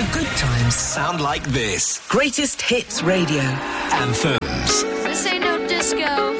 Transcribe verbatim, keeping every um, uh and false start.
The good times sound like this. Greatest Hits Radio. Anthems. This ain't no disco.